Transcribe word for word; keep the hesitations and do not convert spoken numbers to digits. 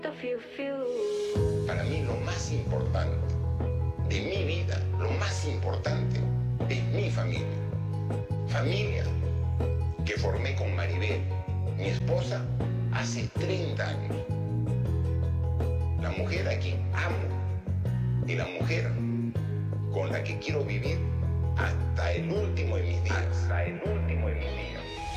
Para mí lo más importante de mi vida, lo más importante es mi familia. Familia que formé con Maribel, mi esposa, hace treinta años. La mujer a quien amo y la mujer con la que quiero vivir hasta el último de mis días. Hasta el último de mis días.